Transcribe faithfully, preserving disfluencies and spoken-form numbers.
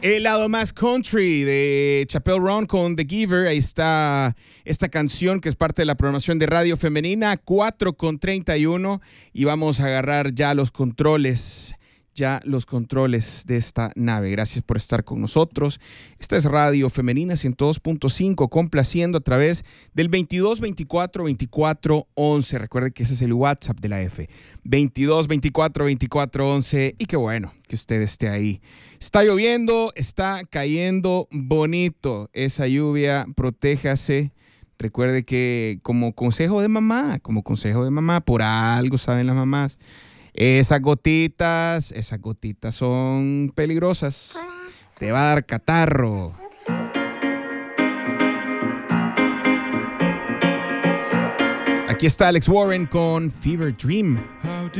El lado más country de Chappelle Roan con The Giver. Ahí está esta canción que es parte de la programación de Radio Femenina, cuatro con treinta y uno. Y vamos a agarrar ya los controles, ya los controles de esta nave. Gracias por estar con nosotros. Esta es Radio Femenina ciento dos punto cinco, complaciendo a través del veintidós veinticuatro veinticuatro once. Recuerde que ese es el WhatsApp de la F. veintidós veinticuatro veinticuatro once. Y qué bueno que usted esté ahí. Está lloviendo, está cayendo bonito esa lluvia. Protéjase. Recuerde que como consejo de mamá, como consejo de mamá, por algo saben las mamás, esas gotitas, esas gotitas son peligrosas. Te va a dar catarro. Aquí está Alex Warren con Fever Dream.